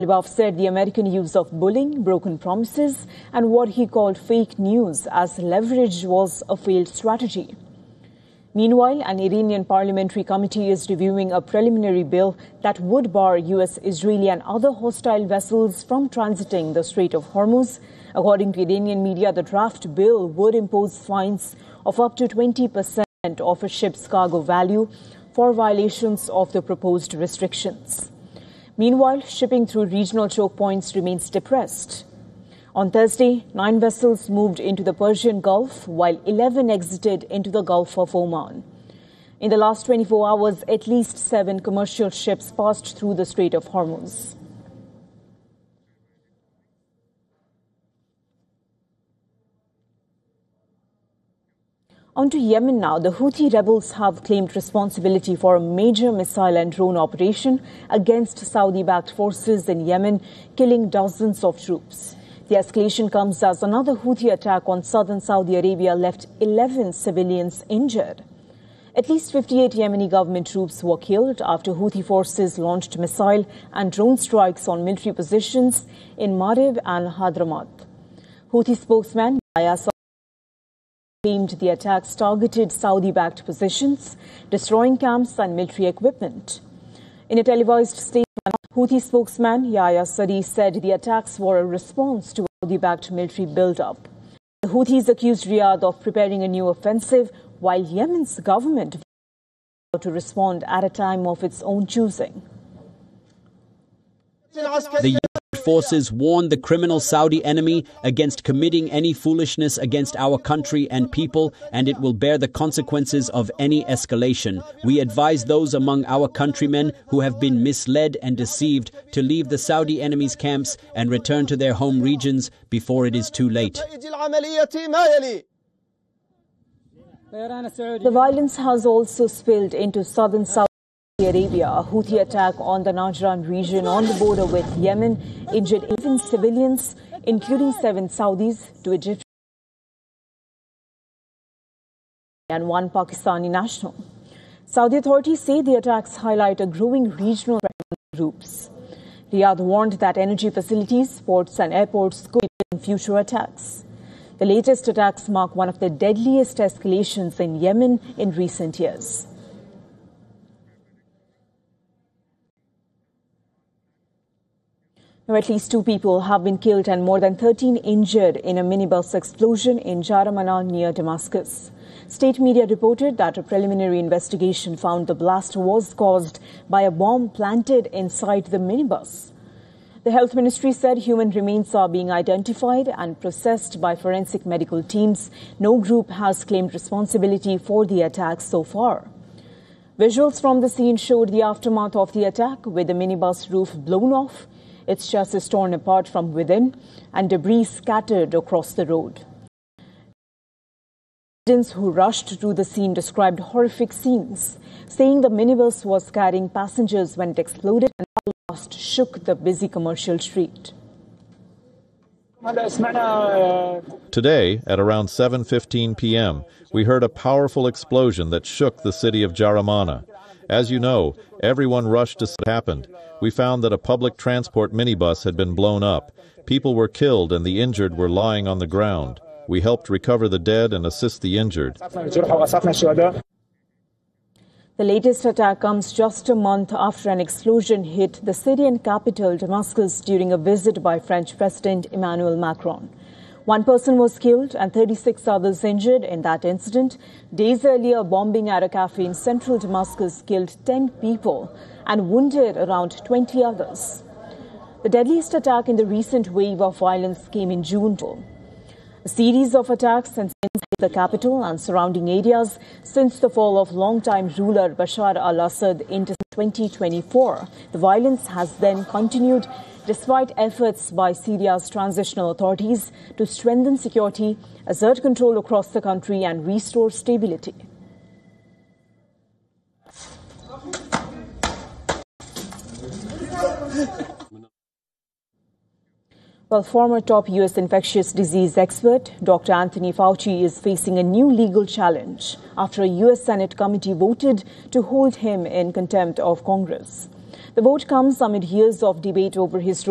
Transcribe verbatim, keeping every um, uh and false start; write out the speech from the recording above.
Talibov said the American use of bullying, broken promises, and what he called fake news as leverage was a failed strategy. Meanwhile, an Iranian parliamentary committee is reviewing a preliminary bill that would bar U S, Israeli and other hostile vessels from transiting the Strait of Hormuz. According to Iranian media, the draft bill would impose fines of up to twenty percent of a ship's cargo value for violations of the proposed restrictions. Meanwhile, shipping through regional choke points remains depressed. On Thursday, nine vessels moved into the Persian Gulf, while eleven exited into the Gulf of Oman. In the last twenty-four hours, at least seven commercial ships passed through the Strait of Hormuz. On to Yemen now. The Houthi rebels have claimed responsibility for a major missile and drone operation against Saudi-backed forces in Yemen, killing dozens of troops. The escalation comes as another Houthi attack on southern Saudi Arabia left eleven civilians injured. At least fifty-eight Yemeni government troops were killed after Houthi forces launched missile and drone strikes on military positions in Marib and Hadramaut. Houthi spokesman Yahya Saree claimed the attacks targeted Saudi-backed positions, destroying camps and military equipment. In a televised statement, Houthi spokesman Yahya Saree said the attacks were a response to Saudi-backed military build-up. The Houthis accused Riyadh of preparing a new offensive, while Yemen's government vowed to respond at a time of its own choosing. The forces warned the criminal Saudi enemy against committing any foolishness against our country and people, and it will bear the consequences of any escalation. We advise those among our countrymen who have been misled and deceived to leave the Saudi enemy's camps and return to their home regions before it is too late. The violence has also spilled into southern Saudi Arabia. A Houthi attack on the Najran region on the border with Yemen injured eleven civilians, including seven Saudis, two Egyptians, and one Pakistani national. Saudi authorities say the attacks highlight a growing regional threat to groups. Riyadh warned that energy facilities, ports, and airports could be in future attacks. The latest attacks mark one of the deadliest escalations in Yemen in recent years. At least two people have been killed and more than thirteen injured in a minibus explosion in Jaramana near Damascus. State media reported that a preliminary investigation found the blast was caused by a bomb planted inside the minibus. The health ministry said human remains are being identified and processed by forensic medical teams. No group has claimed responsibility for the attack so far. Visuals from the scene showed the aftermath of the attack, with the minibus roof blown off, its chassis torn apart from within, and debris scattered across the road. Residents who rushed to the scene described horrific scenes, saying the minibus was carrying passengers when it exploded and the blast shook the busy commercial street. Today, at around seven fifteen p m, we heard a powerful explosion that shook the city of Jaramana. As you know, everyone rushed to see what happened. We found that a public transport minibus had been blown up. People were killed and the injured were lying on the ground. We helped recover the dead and assist the injured. The latest attack comes just a month after an explosion hit the Syrian capital, Damascus, during a visit by French President Emmanuel Macron. One person was killed and thirty-six others injured in that incident. Days earlier, bombing at a cafe in central Damascus killed ten people and wounded around twenty others. The deadliest attack in the recent wave of violence came in June. A series of attacks and hit the capital and surrounding areas since the fall of longtime ruler Bashar al-Assad in twenty twenty-four. The violence has then continued despite efforts by Syria's transitional authorities to strengthen security, assert control across the country, and restore stability. Well, former top U S infectious disease expert Doctor Anthony Fauci is facing a new legal challenge after a U S Senate committee voted to hold him in contempt of Congress. The vote comes amid years of debate over his role